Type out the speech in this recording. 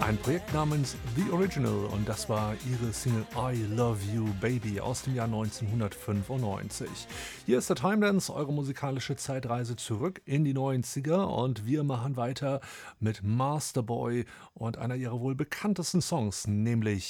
Ein Projekt namens The Original und das war ihre Single I Love You Baby aus dem Jahr 1995. Hier ist der Timedance, eure musikalische Zeitreise zurück in die 90er und wir machen weiter mit Masterboy und einer ihrer wohl bekanntesten Songs, nämlich